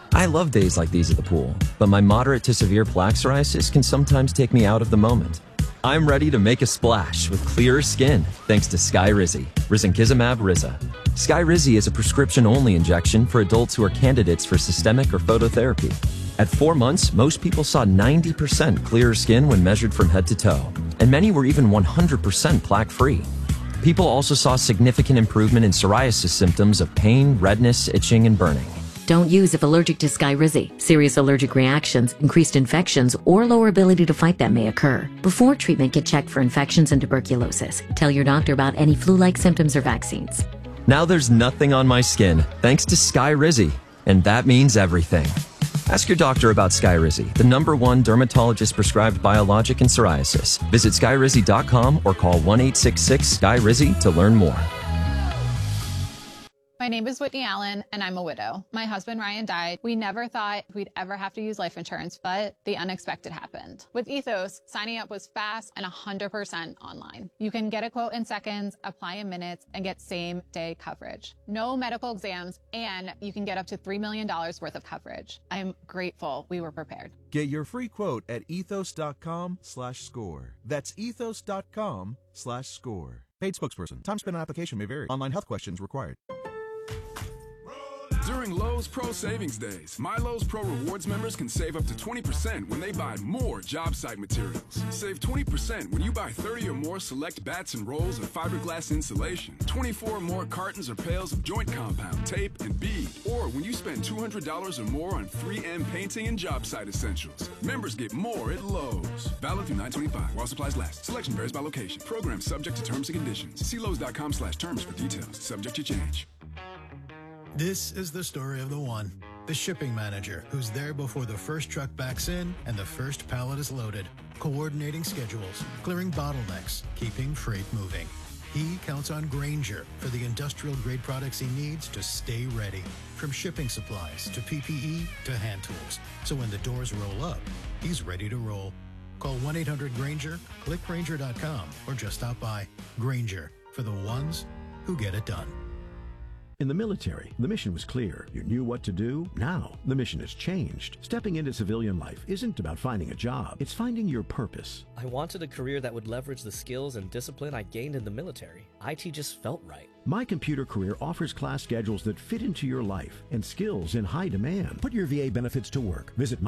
I love days like these at the pool, but my moderate to severe plaque psoriasis can sometimes take me out of the moment. I'm ready to make a splash with clearer skin thanks to Skyrizi, risankizumab Riza. Skyrizi is a prescription-only injection for adults who are candidates for systemic or phototherapy. At 4 months, most people saw 90% clearer skin when measured from head to toe, and many were even 100% plaque-free. People also saw significant improvement in psoriasis symptoms of pain, redness, itching, and burning. Don't use if allergic to Skyrizi. Serious allergic reactions, increased infections, or lower ability to fight them may occur. Before treatment, get checked for infections and tuberculosis. Tell your doctor about any flu-like symptoms or vaccines. Now there's nothing on my skin thanks to Skyrizi, and that means everything. Ask your doctor about Skyrizi, the #1 dermatologist-prescribed biologic in psoriasis. Visit Skyrizi.com or call 1-866-SKYRIZI to learn more. My name is Whitney Allen, and I'm a widow. My husband, Ryan, died. We never thought we'd ever have to use life insurance, but the unexpected happened. With Ethos, signing up was fast and 100% online. You can get a quote in seconds, apply in minutes, and get same-day coverage. No medical exams, and you can get up to $3 million worth of coverage. I'm grateful we were prepared. Get your free quote at ethos.com/score. That's ethos.com/score. Paid spokesperson. Time spent on application may vary. Online health questions required. During Lowe's Pro Savings Days, My Lowe's Pro Rewards members can save up to 20% when they buy more job site materials. Save 20% when you buy 30 or more select bats and rolls of fiberglass insulation, 24 or more cartons or pails of joint compound, tape, and bead, or when you spend $200 or more on 3M painting and job site essentials. Members get more at Lowe's. Valid through 9/25 while supplies last. Selection varies by location. Program subject to terms and conditions. See Lowe's.com/terms for details. Subject to change. This is the story of the one, the shipping manager, who's there before the first truck backs in and the first pallet is loaded, coordinating schedules, clearing bottlenecks, keeping freight moving. He counts on Grainger for the industrial-grade products he needs to stay ready, from shipping supplies to PPE to hand tools. So when the doors roll up, he's ready to roll. Call 1-800-GRAINGER, click Grainger.com, or just stop by. Grainger, for the ones who get it done. In the military, the mission was clear. You knew what to do. Now, the mission has changed. Stepping into civilian life isn't about finding a job. It's finding your purpose. I wanted a career that would leverage the skills and discipline I gained in the military. IT just felt right. My Computer Career offers class schedules that fit into your life and skills in high demand. Put your VA benefits to work. Visit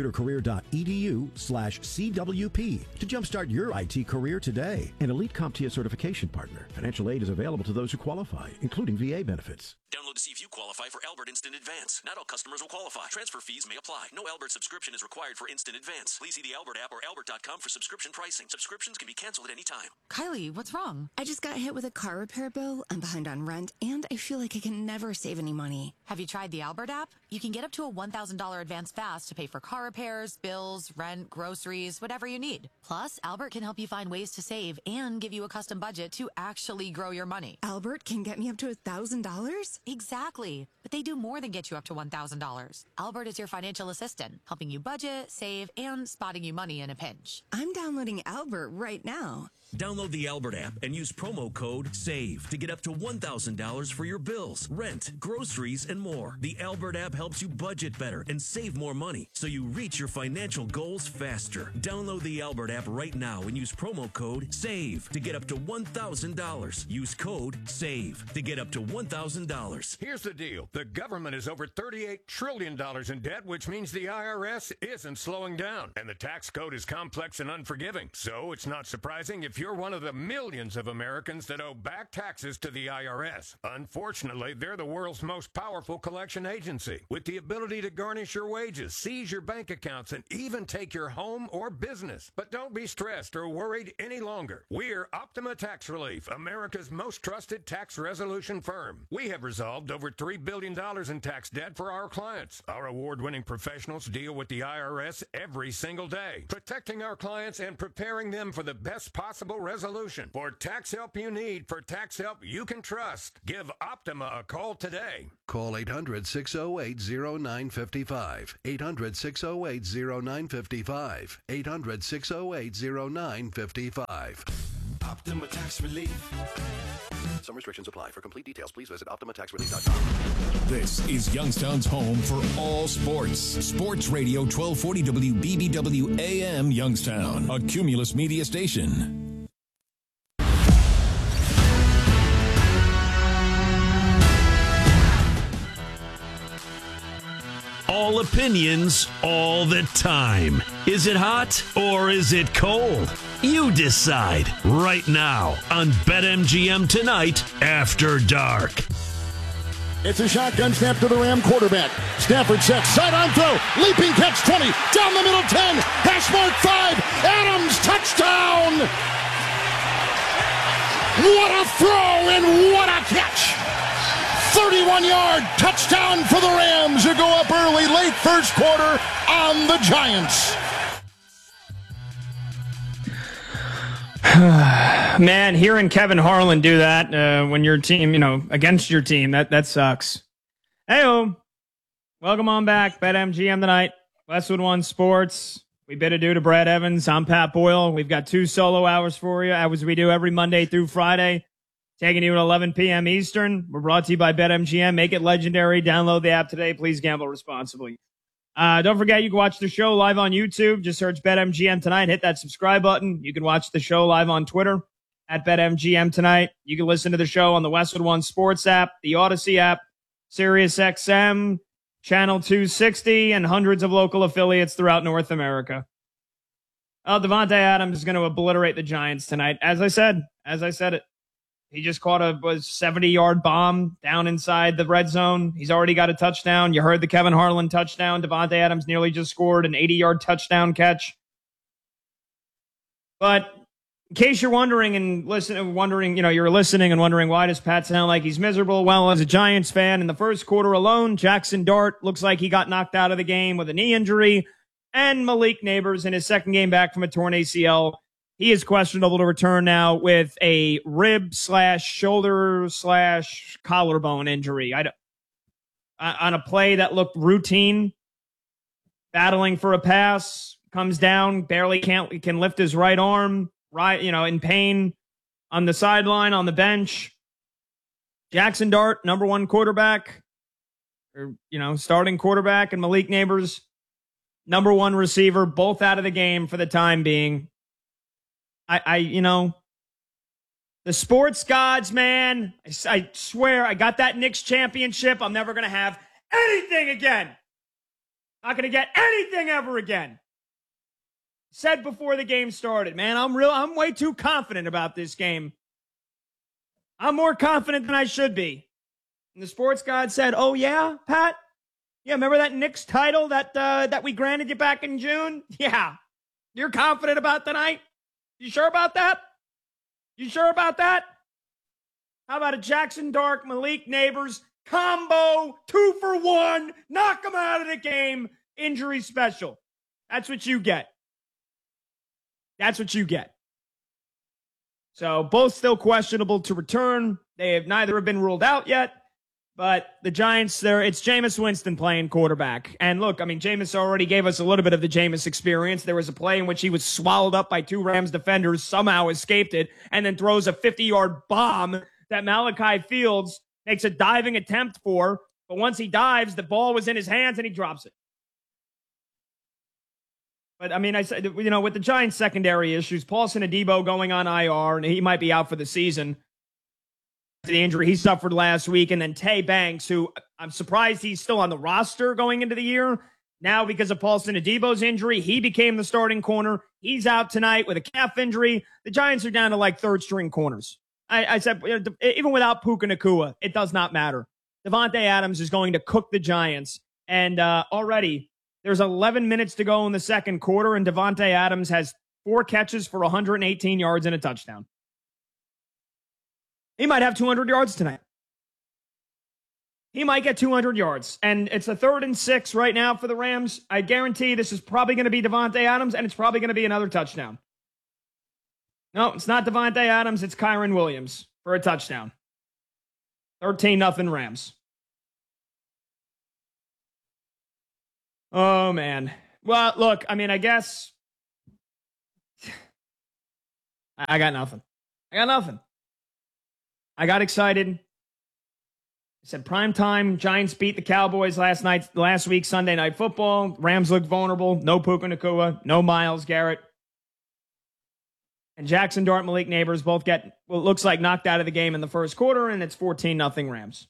mycomputercareer.edu/CWP to jumpstart your IT career today. An elite CompTIA certification partner. Financial aid is available to those who qualify, including VA benefits. Download to see if you qualify for Albert Instant Advance. Not all customers will qualify. Transfer fees may apply. No Albert subscription is required for Instant Advance. Please see the Albert app or albert.com for subscription pricing. Subscriptions can be canceled at any time. Kylie, what's wrong? I just got hit with a car repair bill. I'm behind on rent, and I feel like I can never save any money. Have you tried the Albert app? You can get up to a $1,000 advance fast to pay for car repairs, bills, rent, groceries, whatever you need. Plus, Albert can help you find ways to save and give you a custom budget to actually grow your money. Albert can get me up to $1,000? Exactly. But they do more than get you up to $1,000. Albert is your financial assistant, helping you budget, save, and spotting you money in a pinch. I'm downloading Albert right now. Download the Albert app and use promo code SAVE to get up to $1,000 for your bills, rent, groceries, and more. The Albert app helps you budget better and save more money so you reach your financial goals faster. Download the Albert app right now and use promo code SAVE to get up to $1,000. Use code SAVE to get up to $1,000. Here's the deal. The government is over $38 trillion in debt, which means the IRS isn't slowing down. And the tax code is complex and unforgiving. So it's not surprising if you're one of the millions of Americans that owe back taxes to the IRS. Unfortunately, they're the world's most powerful collection agency, with the ability to garnish your wages, seize your bank accounts, and even take your home or business. But don't be stressed or worried any longer. We're Optima Tax Relief, America's most trusted tax resolution firm. We have resolved over $3 billion in tax debt for our clients. Our award-winning professionals deal with the IRS every single day, protecting our clients and preparing them for the best possible resolution. For tax help you need, for tax help you can trust, give Optima a call today. Call 800-608-0955. 800-608-0955. 800-608-0955. Optima Tax Relief. Some restrictions apply. For complete details, please visit OptimaTaxRelief.com. This is Youngstown's home for all sports. Sports Radio 1240 WBBW AM Youngstown, a Cumulus media station. All opinions, all the time. Is it hot or is it cold? You decide right now on BetMGM Tonight After Dark. It's a shotgun snap to the Ram quarterback. Stafford sets, sidearm throw, leaping catch 20, down the middle 10, hash mark 5, Adams, touchdown! What a throw and what a catch! 31-yard touchdown for the Rams, who go up early, late first quarter on the Giants. Man, hearing Kevin Harlan do that when your team, against your team, that sucks. Hey-o. Welcome on back. BetMGM Tonight. Westwood One Sports. We bid adieu to Brad Evans. I'm Pat Boyle. We've got 2 solo hours for you, as we do every Monday through Friday. Taking you at 11 p.m. Eastern. We're brought to you by BetMGM. Make it legendary. Download the app today. Please gamble responsibly. Don't forget, you can watch the show live on YouTube. Just search BetMGM Tonight. Hit that subscribe button. You can watch the show live on Twitter at BetMGM Tonight. You can listen to the show on the Westwood One Sports app, the Odyssey app, SiriusXM, Channel 260, and hundreds of local affiliates throughout North America. Davante Adams is going to obliterate the Giants tonight. As I said it. He just caught a 70-yard bomb down inside the red zone. He's already got a touchdown. You heard the Kevin Harlan touchdown. Davante Adams nearly just scored an 80-yard touchdown catch. But in case you're wondering you're listening and wondering why does Pat sound like he's miserable? Well, as a Giants fan, in the first quarter alone, Jackson Dart looks like he got knocked out of the game with a knee injury, and Malik Neighbors in his second game back from a torn ACL. He is questionable to return now with a rib/shoulder/collarbone injury. On a play that looked routine, battling for a pass, comes down, barely can lift his right arm, in pain on the sideline, on the bench. Jackson Dart, number 1 quarterback, starting quarterback, and Malik Neighbors, number 1 receiver, both out of the game for the time being. The sports gods, man, I swear I got that Knicks championship. I'm never going to have anything again. Not going to get anything ever again. Said before the game started, man, I'm way too confident about this game. I'm more confident than I should be. And the sports god said, "Oh yeah, Pat? Yeah, remember that Knicks title that we granted you back in June? Yeah. You're confident about tonight? You sure about that? You sure about that? How about a Jackson Dart, Malik Neighbors combo, 2 for 1, knock them out of the game, injury special. That's what you get. That's what you get. So both still questionable to return. Neither have been ruled out yet. But the Giants, it's Jameis Winston playing quarterback. And look, Jameis already gave us a little bit of the Jameis experience. There was a play in which he was swallowed up by 2 Rams defenders, somehow escaped it, and then throws a 50-yard bomb that Malachi Fields makes a diving attempt for. But once he dives, the ball was in his hands and he drops it. But, I said, with the Giants' secondary issues, Paulson Adebo going on IR, and he might be out for the season. The injury he suffered last week, and then Tay Banks, who I'm surprised he's still on the roster going into the year. Now, because of Paulson Adebo's injury, he became the starting corner. He's out tonight with a calf injury. The Giants are down to like 3rd-string corners. I said, even without Puka Nacua, it does not matter. Davante Adams is going to cook the Giants, and already there's 11 minutes to go in the second quarter, and Davante Adams has 4 catches for 118 yards and a touchdown. He might have 200 yards tonight. He might get 200 yards. And it's a 3rd and 6 right now for the Rams. I guarantee this is probably going to be Davante Adams, and it's probably going to be another touchdown. No, it's not Davante Adams. It's Kyren Williams for a touchdown. 13-0 Rams. Oh, man. Well, look, I guess I got nothing. I got excited. I said prime time. Giants beat the Cowboys last week, Sunday Night Football. Rams look vulnerable. No Puka Nacua. No Myles Garrett. And Jackson Dart, Malik Neighbors both get what looks like knocked out of the game in the first quarter, and it's 14-0 Rams.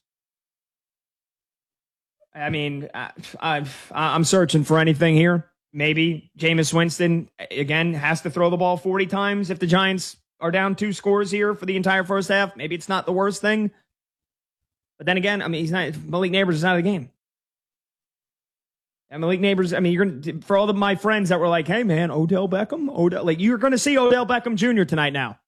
I mean, I'm searching for anything here. Maybe Jameis Winston, again, has to throw the ball 40 times if the Giants are down 2 scores here for the entire first half. Maybe it's not the worst thing. But then again, I mean, Malik Neighbors is out of the game. And Malik Neighbors, I mean, you're gonna, for all of my friends that were like, hey man, Odell Beckham, you're going to see Odell Beckham Jr. tonight now.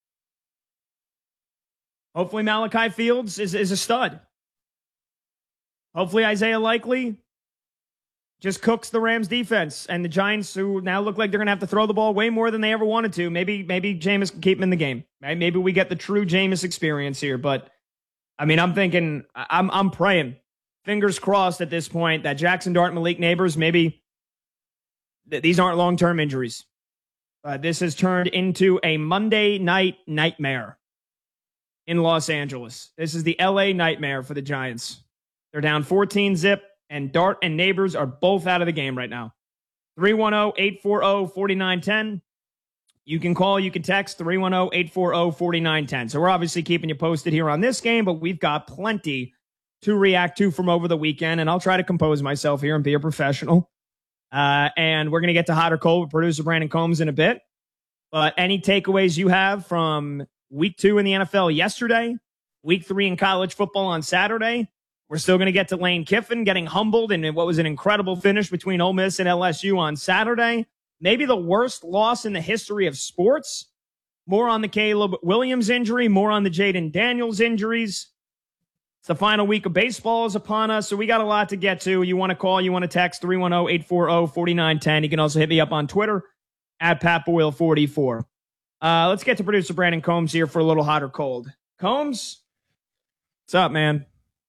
Hopefully Malachi Fields is a stud. Hopefully Isaiah Likely just cooks the Rams defense, and the Giants, who now look like they're going to have to throw the ball way more than they ever wanted to. Maybe Jameis can keep him in the game. Maybe we get the true Jameis experience here. But I mean, I'm thinking, I'm praying, fingers crossed at this point, that Jackson Dart, Malik Neighbors, maybe these aren't long-term injuries. This has turned into a Monday night nightmare in Los Angeles. This is the LA nightmare for the Giants. They're down 14-0. And Dart and Neighbors are both out of the game right now. 310-840-4910. You can call, you can text 310-840-4910. So we're obviously keeping you posted here on this game, but we've got plenty to react to from over the weekend, and I'll try to compose myself here and be a professional. And we're going to get to hot or cold with producer Brandon Combs in a bit. But any takeaways you have from week 2 in the NFL yesterday, week 3 in college football on Saturday? We're still going to get to Lane Kiffin getting humbled in what was an incredible finish between Ole Miss and LSU on Saturday. Maybe the worst loss in the history of sports. More on the Caleb Williams injury, more on the Jaden Daniels injuries. It's the final week of baseball is upon us, so we got a lot to get to. You want to call, you want to text 310-840-4910. You can also hit me up on Twitter at PatBoyle44. Let's get to producer Brandon Combs here for a little hot or cold. Combs, what's up, man?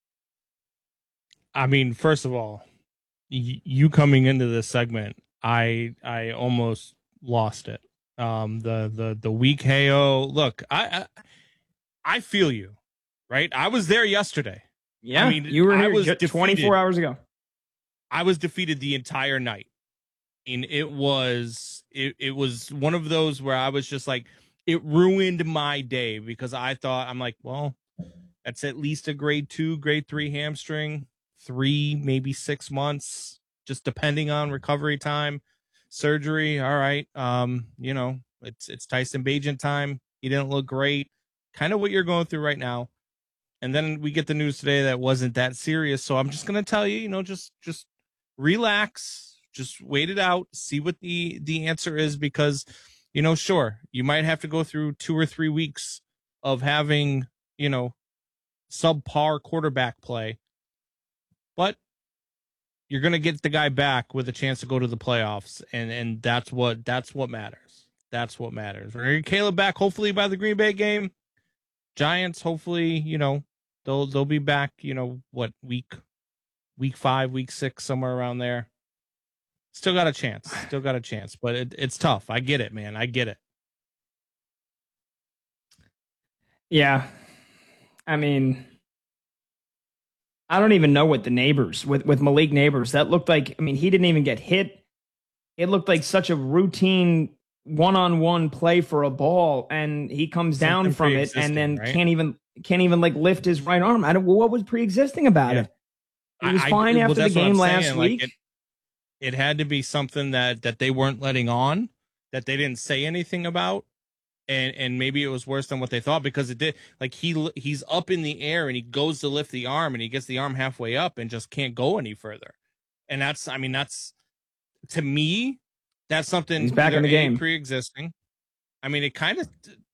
I mean, first of all, you coming into this segment, I almost lost it. The weak hey-oh. Look, I feel you, right? I was there yesterday. Yeah, I mean, you were here 24 hours ago. I was defeated the entire night, and it was one of those where I was just like, it ruined my day because I thought, I'm like, well, that's at least a grade 2, grade 3 hamstring. 3, maybe 6 months, just depending on recovery time, surgery. All right. It's Tyson Bagent time. He didn't look great. Kind of what you're going through right now. And then we get the news today that wasn't that serious. So I'm just going to tell you, just relax, just wait it out, see what the answer is, because, sure, you might have to go through 2 or 3 weeks of having, subpar quarterback play. But you're going to get the guy back with a chance to go to the playoffs, and that's what matters. That's what matters. We're going to get Caleb back, hopefully, by the Green Bay game. Giants, hopefully, they'll be back, week 5, week 6, somewhere around there. Still got a chance. But it's tough. I get it, man. I get it. Yeah. I mean, I don't even know what the Neighbors, with Malik Neighbors, that looked like, I mean, he didn't even get hit. It looked like such a routine one-on-one play for a ball, and he comes down from it and then right? can't even like lift his right arm. What was pre-existing about it? He was fine after the game last week. It had to be something that they weren't letting on, that they didn't say anything about. And maybe it was worse than what they thought, because it did. Like he's up in the air and he goes to lift the arm and he gets the arm halfway up and just can't go any further. And that's to me, that's something he's back in the game pre-existing. I mean, it kind of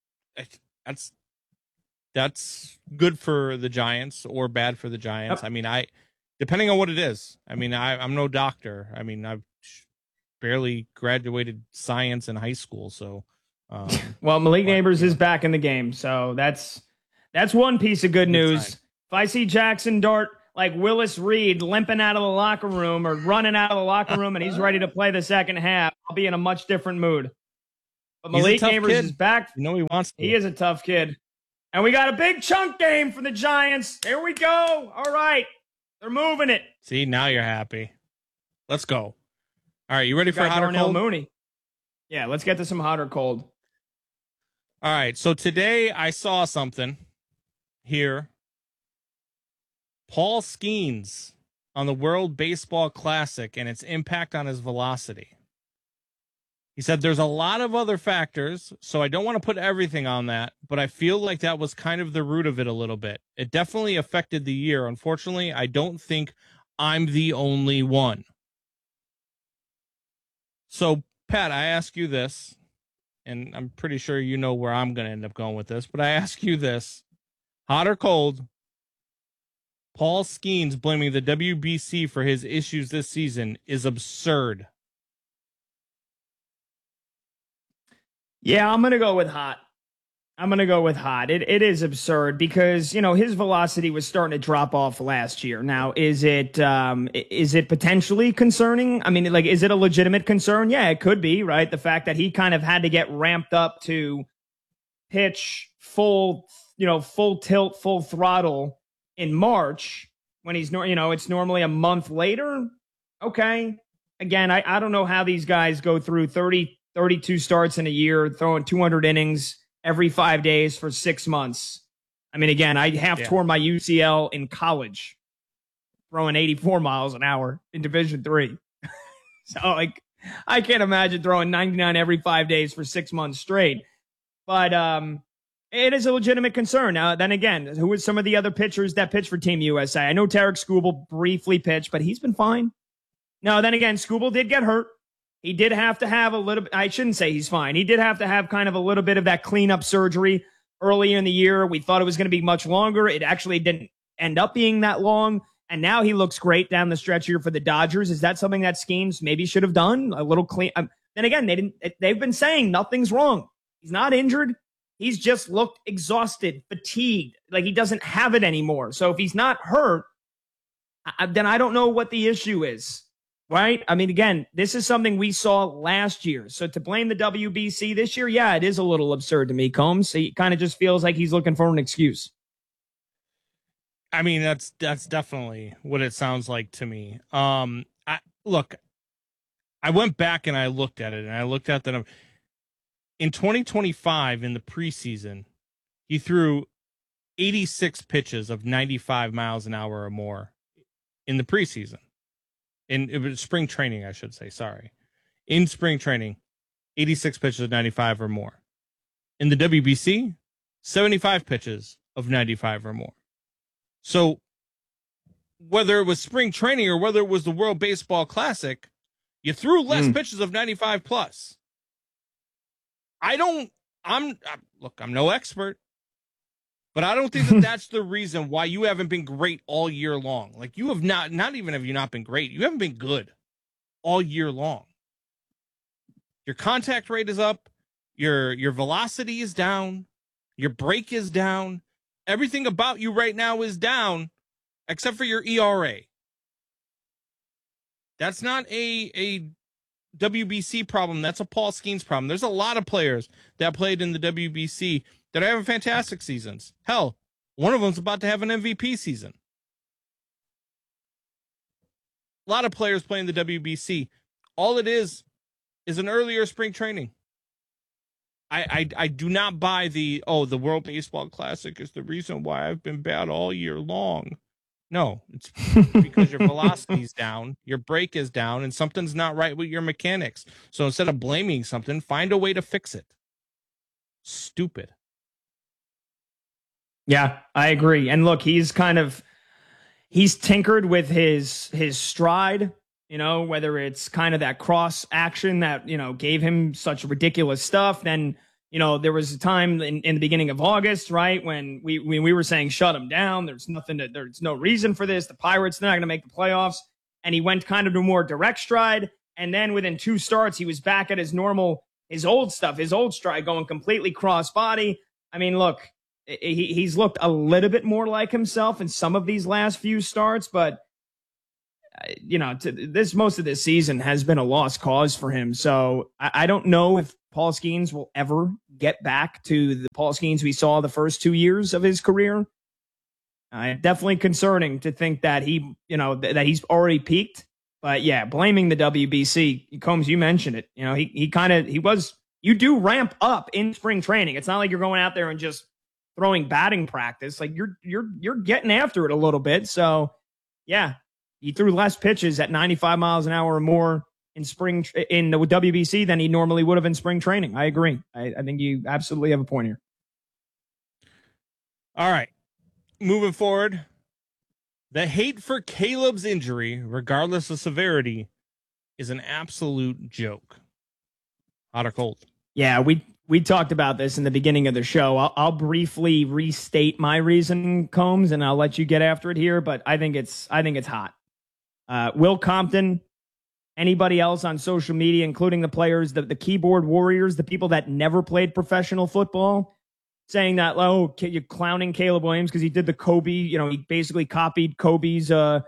that's good for the Giants or bad for the Giants. Yep. I mean, depending on what it is. I mean, I'm no doctor. I mean, I've barely graduated science in high school, so. Well, Malik Neighbors is back in the game, so that's one piece of good news. If I see Jackson Dart like Willis Reed limping out of the locker room or running out of the locker room and he's ready to play the second half, I'll be in a much different mood. But Malik Neighbors is back. He wants to. He is a tough kid. And we got a big chunk game for the Giants. Here we go. All right. They're moving it. See, now you're happy. Let's go. All right, you ready for hot or cold? Mooney. Yeah, let's get to some hot or cold. All right, so today I saw something here. Paul Skeens on the World Baseball Classic and its impact on his velocity. He said there's a lot of other factors, so I don't want to put everything on that, but I feel like that was kind of the root of it a little bit. It definitely affected the year. Unfortunately, I don't think I'm the only one. So, Pat, I ask you this, and I'm pretty sure you know where I'm going to end up going with this, but I ask you this. Hot or cold, Paul Skeens blaming the WBC for his issues this season is absurd. Yeah, I'm going to go with hot. It is absurd because, his velocity was starting to drop off last year. Now, is it potentially concerning? I mean, is it a legitimate concern? Yeah, it could be, right? The fact that he kind of had to get ramped up to pitch full tilt, full throttle in March when he's, it's normally a month later. Okay. Again, I don't know how these guys go through 32 starts in a year, throwing 200 innings every 5 days for 6 months. I mean, again, I tore my UCL in college, throwing 84 miles an hour in Division III. So, I can't imagine throwing 99 every 5 days for 6 months straight. But it is a legitimate concern. Now, then again, who are some of the other pitchers that pitch for Team USA? I know Tarek Skubal briefly pitched, but he's been fine. Now, then again, Skubal did get hurt. He did have to have a little bit, I shouldn't say he's fine. He did have to have kind of a little bit of that cleanup surgery early in the year. We thought it was going to be much longer. It actually didn't end up being that long. And now he looks great down the stretch here for the Dodgers. Is that something that Skeens maybe should have done? A little clean. Then again, they've been saying nothing's wrong. He's not injured. He's just looked exhausted, fatigued, like he doesn't have it anymore. So if he's not hurt, then I don't know what the issue is. Right? I mean, again, this is something we saw last year. So to blame the WBC this year, yeah, it is a little absurd to me, Combs. He kind of just feels like he's looking for an excuse. I mean, that's definitely what it sounds like to me. I went back and I looked at it, and I looked at that. In 2025, in the preseason, he threw 86 pitches of 95 miles an hour or more in the preseason. It was spring training, I should say. Sorry. In spring training, 86 pitches of 95 or more. In the WBC, 75 pitches of 95 or more. So whether it was spring training or whether it was the World Baseball Classic, you threw less pitches of 95 plus. I'm no expert, but I don't think that that's the reason why you haven't been great all year long. Like, you have not even have you not been great. You haven't been good all year long. Your contact rate is up. Your velocity is down. Your break is down. Everything about you right now is down, except for your ERA. That's not a WBC problem. That's a Paul Skeens problem. There's a lot of players that played in the WBC that are having fantastic seasons. Hell, one of them's about to have an MVP season. A lot of players playing the WBC. All it is an earlier spring training. I do not buy the World Baseball Classic is the reason why I've been bad all year long. No, it's because your velocity's down, your break is down, and something's not right with your mechanics. So instead of blaming something, find a way to fix it. Stupid. Yeah, I agree. And look, he's tinkered with his stride, whether it's kind of that cross action that, gave him such ridiculous stuff. Then, there was a time in the beginning of August, right, when we were saying shut him down. There's no reason for this. The Pirates, they're not going to make the playoffs. And he went kind of to more direct stride. And then within 2 starts, he was back at his old stride, going completely cross body. I mean, look, he's looked a little bit more like himself in some of these last few starts, but most of this season has been a lost cause for him. So I don't know if Paul Skeens will ever get back to the Paul Skeens we saw the first 2 years of his career. Definitely concerning to think that that he's already peaked. But yeah, blaming the WBC, Combs, you mentioned it. You do ramp up in spring training. It's not like you're going out there and just throwing batting practice. Like you're getting after it a little bit. So yeah, he threw less pitches at 95 miles an hour or more in the WBC than he normally would have in spring training. I agree. I think you absolutely have a point here. All right. Moving forward, the hate for Caleb's injury, regardless of severity, is an absolute joke. Hot or cold? Yeah, we talked about this in the beginning of the show. I'll briefly restate my reason, Combs, and I'll let you get after it here. But I think it's hot. Will Compton, anybody else on social media, including the players, the keyboard warriors, the people that never played professional football, saying that, you're clowning Caleb Williams because he did the Kobe, he basically copied Kobe's, putting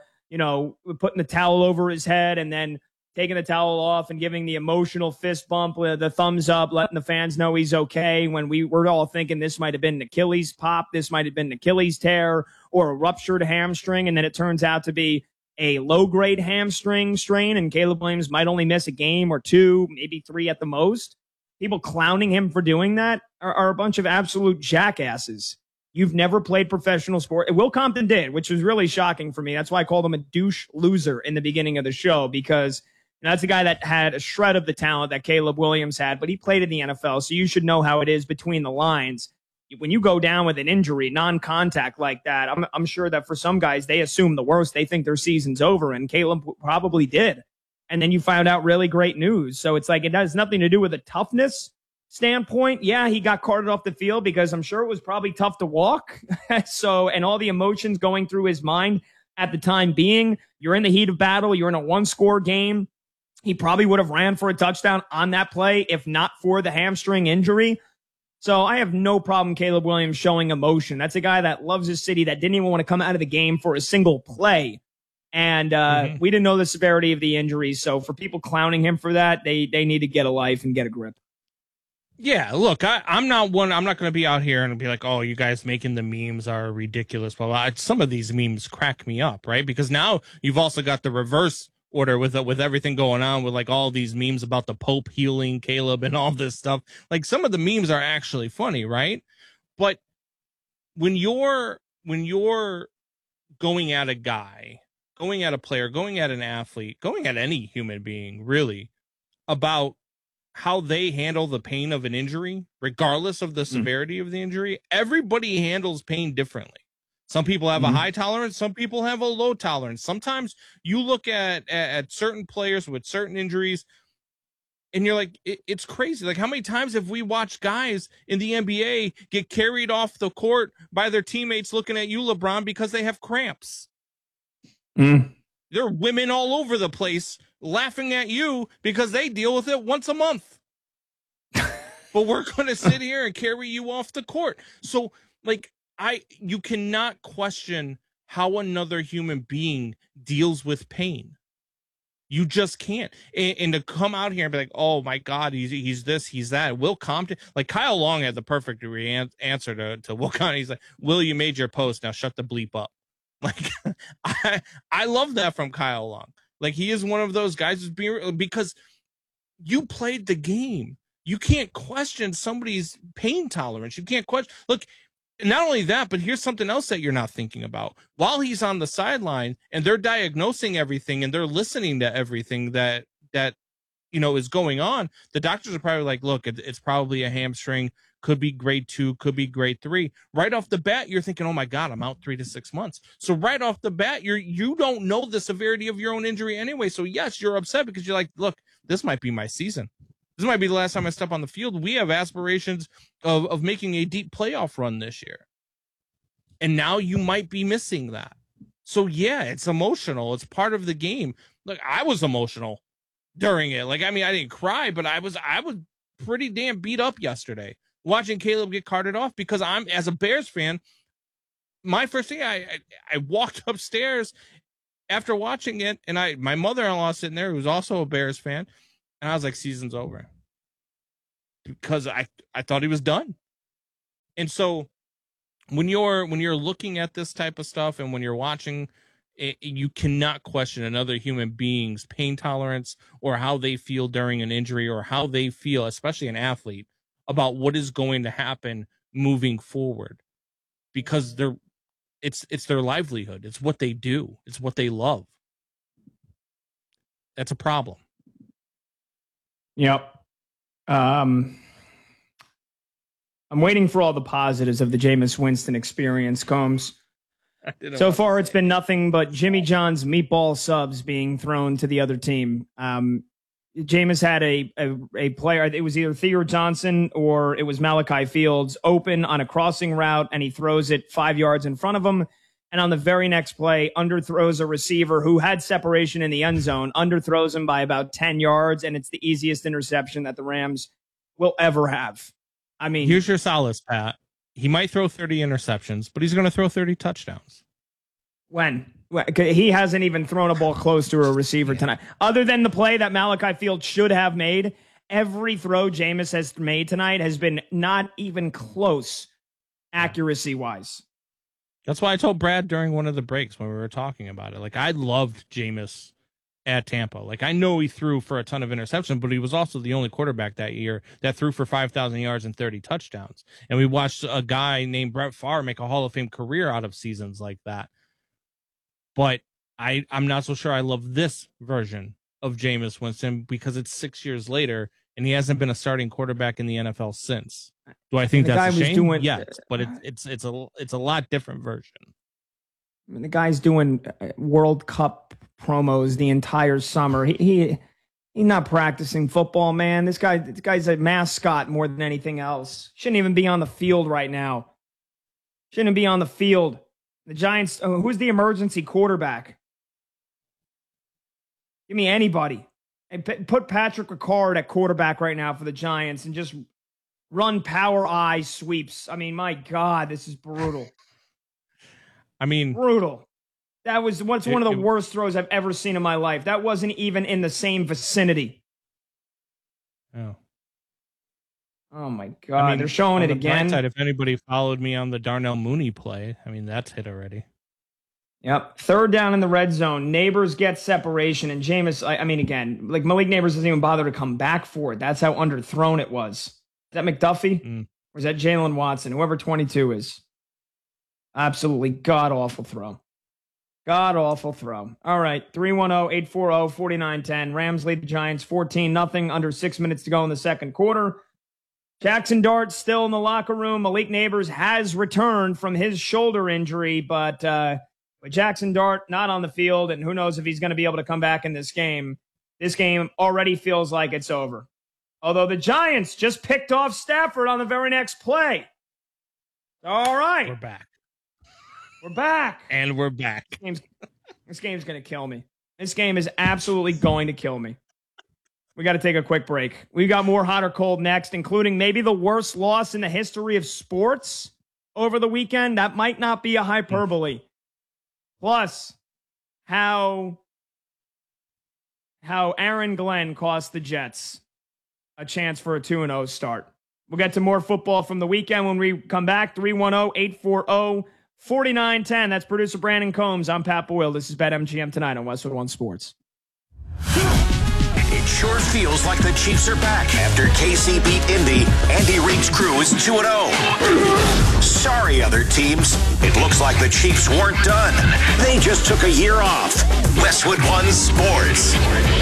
the towel over his head and then taking the towel off and giving the emotional fist bump, the thumbs up, letting the fans know he's okay, when we're all thinking this might have been an Achilles pop, this might have been an Achilles tear or a ruptured hamstring, and then it turns out to be a low-grade hamstring strain, and Caleb Williams might only miss a game or two, maybe three at the most. People clowning him for doing that are a bunch of absolute jackasses. You've never played professional sport. Will Compton did, which was really shocking for me. That's why I called him a douche loser in the beginning of the show, because that's a guy that had a shred of the talent that Caleb Williams had, but he played in the NFL, so you should know how it is between the lines. When you go down with an injury, non-contact like that, I'm sure that for some guys, they assume the worst. They think their season's over, and Caleb probably did. And then you found out really great news. So it's like it has nothing to do with a toughness standpoint. Yeah, he got carted off the field because I'm sure it was probably tough to walk. And all the emotions going through his mind at the time being, you're in the heat of battle. You're in a one-score game. He probably would have ran for a touchdown on that play if not for the hamstring injury. So I have no problem Caleb Williams showing emotion. That's a guy that loves his city, that didn't even want to come out of the game for a single play. And we didn't know the severity of the injury. So for people clowning him for that, they need to get a life and get a grip. Yeah, look, I'm not going to be out here and be like, oh, you guys making the memes are ridiculous. Well, some of these memes crack me up, right? Because now you've also got the reverse order with everything going on with like all these memes about the Pope healing Caleb and all this stuff. Like some of the memes are actually funny, right? But when you're going at a guy, going at a player, going at an athlete, going at any human being, really, about how they handle the pain of an injury, regardless of the severity of the injury, everybody handles pain differently. Some people have a high tolerance. Some people have a low tolerance. Sometimes you look at certain players with certain injuries, and you're like, it's crazy. Like, how many times have we watched guys in the NBA get carried off the court by their teammates looking at you, LeBron, because they have cramps? There are women all over the place laughing at you because they deal with it once a month. But we're going to sit here and carry you off the court. So, like, you cannot question how another human being deals with pain. You just can't. And to come out here and be like, oh my God, he's this, he's that. Will Compton, like Kyle Long had the perfect answer to Will Compton. He's like, Will, you made your post, now shut the bleep up. Like, I love that from Kyle Long. Like, he is one of those guys who's being, because you played the game. You can't question somebody's pain tolerance. You can't question. Look, not only that, but here's something else that you're not thinking about. While he's on the sideline and they're diagnosing everything and they're listening to everything that is going on, the doctors are probably like, look, it's probably a hamstring, could be grade 2, could be grade 3. Right off the bat, you're thinking, oh my God, I'm out 3 to 6 months. So right off the bat, you don't know the severity of your own injury anyway. So yes, you're upset because you're like, look, this might be my season. This might be the last time I step on the field. We have aspirations of making a deep playoff run this year. And now you might be missing that. So yeah, it's emotional. It's part of the game. Look, I was emotional during it. Like, I mean, I didn't cry, but I was pretty damn beat up yesterday watching Caleb get carted off, because I'm, as a Bears fan, my first thing, I walked upstairs after watching it, and my mother-in-law sitting there, who's also a Bears fan, and I was like, season's over. Because I thought he was done. And so when you're looking at this type of stuff and when you're watching it, you cannot question another human being's pain tolerance or how they feel during an injury or how they feel, especially an athlete, about what is going to happen moving forward, because it's their livelihood. It's what they do. It's what they love. That's a problem. Yep. I'm waiting for all the positives of the Jameis Winston experience, Combs. So far, it's been nothing but Jimmy John's meatball subs being thrown to the other team. Jameis had a player, it was either Theo Johnson or it was Malachi Fields, open on a crossing route, and he throws it 5 yards in front of him. And on the very next play, underthrows a receiver who had separation in the end zone, underthrows him by about 10 yards, and it's the easiest interception that the Rams will ever have. I mean, here's your solace, Pat. He might throw 30 interceptions, but he's going to throw 30 touchdowns. When? He hasn't even thrown a ball close to a receiver tonight. Other than the play that Malachi Fields should have made, every throw Jameis has made tonight has been not even close accuracy-wise. That's why I told Brad during one of the breaks when we were talking about it. Like, I loved Jameis at Tampa. Like, I know he threw for a ton of interceptions, but he was also the only quarterback that year that threw for 5,000 yards and 30 touchdowns. And we watched a guy named Brett Favre make a Hall of Fame career out of seasons like that. But I'm not so sure I love this version of Jameis Winston because it's 6 years later and he hasn't been a starting quarterback in the NFL since. Do I think that's a shame? Yes, but it's a lot different version. I mean, the guy's doing World Cup promos the entire summer. He's not practicing football, man. This guy's a mascot more than anything else. Shouldn't even be on the field right now. Shouldn't be on the field. The Giants, who's the emergency quarterback? Give me anybody. And put Patrick Ricard at quarterback right now for the Giants and just run power eye sweeps. I mean, my God, this is brutal. I mean, brutal. That was one of the worst throws I've ever seen in my life. That wasn't even in the same vicinity. Oh my God. I mean, they're showing it again. Side, if anybody followed me on the Darnell Mooney play, I mean, that's hit already. Yep. Third down in the red zone. Neighbors get separation. And Jameis, I mean, again, like Malik Neighbors doesn't even bother to come back for it. That's how underthrown it was. Is that McDuffie? Or is that Jalen Watson? Whoever 22 is. Absolutely god-awful throw. God-awful throw. All right. 310-840-4910. Rams lead the Giants 14-0. Under 6 minutes to go in the second quarter. Jackson Dart still in the locker room. Malik Neighbors has returned from his shoulder injury, but with Jackson Dart not on the field, and who knows if he's going to be able to come back in this game already feels like it's over. Although the Giants just picked off Stafford on the very next play. All right. We're back. We're back. And we're back. This game's going to kill me. This game is absolutely going to kill me. We got to take a quick break. We got more hot or cold next, including maybe the worst loss in the history of sports over the weekend. That might not be a hyperbole. Plus, how Aaron Glenn cost the Jets a chance for a 2-0 start. We'll get to more football from the weekend when we come back. 310-840-4910. That's producer Brandon Combs. I'm Pat Boyle. This is BetMGM tonight on Westwood One Sports. It sure feels like the Chiefs are back after KC beat Indy. Andy Reid's crew is 2-0. Sorry, other teams. It looks like the Chiefs weren't done. They just took a year off. Westwood One Sports.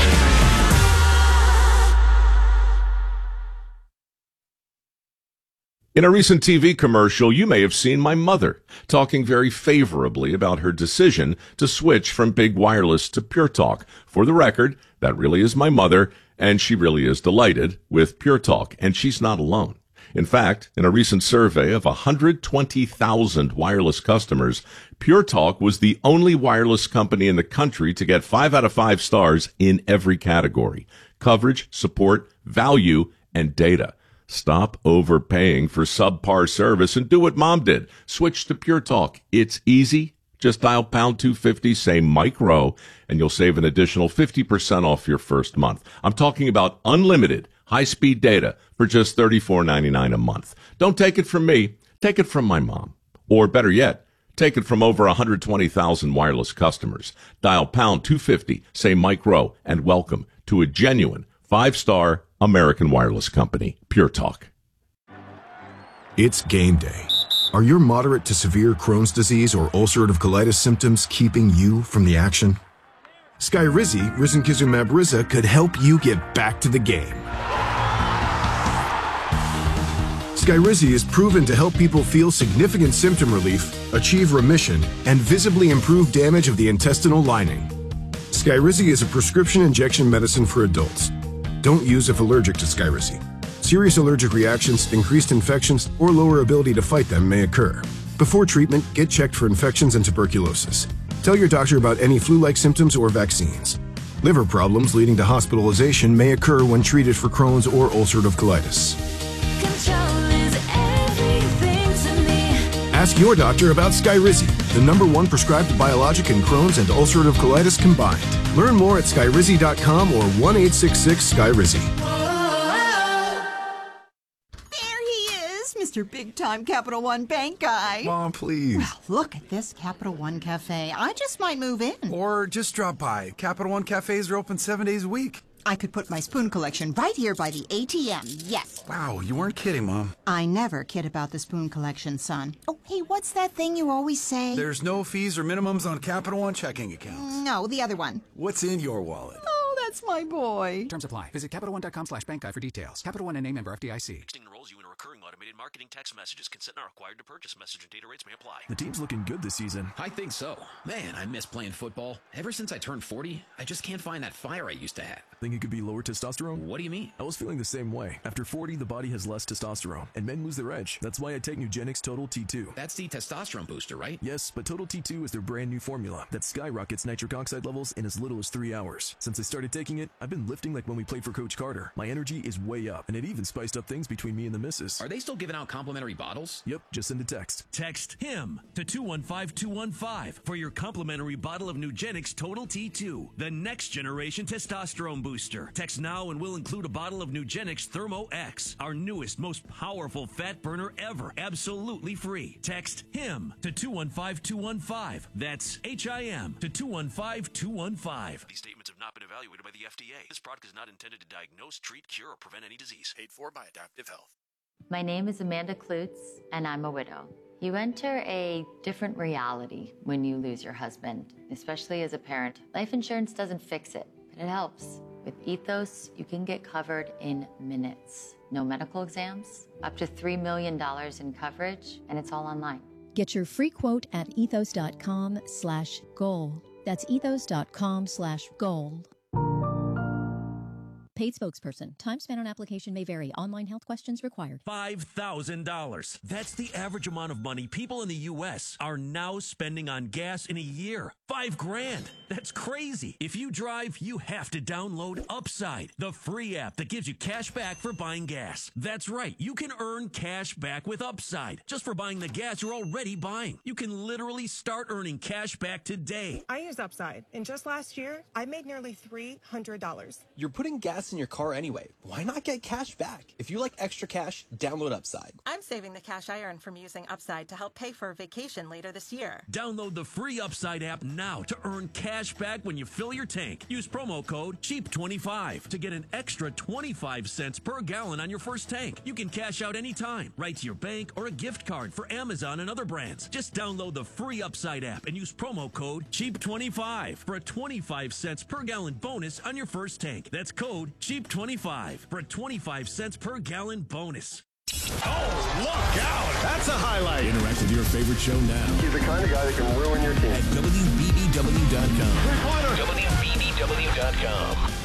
In a recent TV commercial, you may have seen my mother talking very favorably about her decision to switch from big wireless to Pure Talk. For the record, that really is my mother, and she really is delighted with Pure Talk, and she's not alone. In fact, in a recent survey of 120,000 wireless customers, Pure Talk was the only wireless company in the country to get 5 out of 5 stars in every category: coverage, support, value, and data. Stop overpaying for subpar service and do what Mom did. Switch to Pure Talk. It's easy, Just dial pound 250, say Mike Rowe, and you'll save an additional 50% off your first month. I'm talking about unlimited high-speed data for just $34.99 a month. Don't take it from me. Take it from my mom. Or better yet, take it from over 120,000 wireless customers. Dial pound 250, say Mike Rowe, and welcome to a genuine 5-star American wireless company, Pure Talk. It's game day. Are your moderate to severe Crohn's disease or ulcerative colitis symptoms keeping you from the action? Skyrizi, risankizumab Riza, could help you get back to the game. Skyrizi is proven to help people feel significant symptom relief, achieve remission, and visibly improve damage of the intestinal lining. Skyrizi is a prescription injection medicine for adults. Don't use if allergic to Skyrizi. Serious allergic reactions, increased infections, or lower ability to fight them may occur. Before treatment, get checked for infections and tuberculosis. Tell your doctor about any flu-like symptoms or vaccines. Liver problems leading to hospitalization may occur when treated for Crohn's or ulcerative colitis. Ask your doctor about Skyrizi, the #1 prescribed biologic in Crohn's and ulcerative colitis combined. Learn more at skyrizi.com or 1-866-SKYRIZI. Mr. Big-Time Capital One Bank guy. Mom, please. Well, look at this Capital One Cafe. I just might move in. Or just drop by. Capital One cafes are open 7 days a week. I could put my spoon collection right here by the ATM, yes. Wow, you weren't kidding, Mom. I never kid about the spoon collection, son. Oh, hey, what's that thing you always say? There's no fees or minimums on Capital One checking accounts. No, the other one. What's in your wallet? Oh, that's my boy. Terms apply. Visit CapitalOne.com/bank guide for details. Capital One and name member FDIC. Texting enrolls you in a recurring automated marketing text messages. Consent not required to purchase. Message and data rates may apply. The team's looking good this season. I think so. Man, I miss playing football. Ever since I turned 40, I just can't find that fire I used to have. Think it could be lower testosterone? What do you mean? I was feeling the same way. After 40, the body has less testosterone, and men lose their edge. That's why I take Nugenix Total T2. That's the testosterone booster, right? Yes, but Total T2 is their brand new formula that skyrockets nitric oxide levels in as little as 3 hours. Since I started taking it, I've been lifting like when we played for Coach Carter. My energy is way up, and it even spiced up things between me and the missus. Are they still giving out complimentary bottles? Yep, just send a text. Text HIM to 215215 for your complimentary bottle of Nugenix Total T2, the next generation testosterone booster. Text now and we'll include a bottle of Nugenix Thermo X, our newest, most powerful fat burner ever, absolutely free. Text HIM to 215215. That's HIM to 215215. These statements have not been evaluated by the FDA. This product is not intended to diagnose, treat, cure, or prevent any disease. Paid for by Adaptive Health. My name is Amanda Klutz, and I'm a widow. You enter a different reality when you lose your husband, especially as a parent. Life insurance doesn't fix it, but it helps. With Ethos, you can get covered in minutes. No medical exams, up to $3 million in coverage, and it's all online. Get your free quote at ethos.com/goal. That's ethos.com/goal. Paid spokesperson. Time spent on application may vary. Online health questions required. $5,000. That's the average amount of money people in the U.S. are now spending on gas in a year. $5,000. That's crazy. If you drive, you have to download Upside, the free app that gives you cash back for buying gas. That's right. You can earn cash back with Upside just for buying the gas you're already buying. You can literally start earning cash back today. I use Upside, and just last year, I made nearly $300. You're putting gas in your car anyway. Why not get cash back? If you like extra cash, download Upside. I'm saving the cash I earn from using Upside to help pay for a vacation later this year. Download the free Upside app now to earn cash back when you fill your tank. Use promo code CHEAP25 to get an extra 25 cents per gallon on your first tank. You can cash out anytime, right to your bank or a gift card for Amazon and other brands. Just download the free Upside app and use promo code CHEAP25 for a 25 cents per gallon bonus on your first tank. That's code CHEAP25 for a 25 cents per gallon bonus. Oh, look out! That's a highlight. Interact with your favorite show now. He's the kind of guy that can ruin your team. At WBBW.com. Three-pointer. WBBW.com.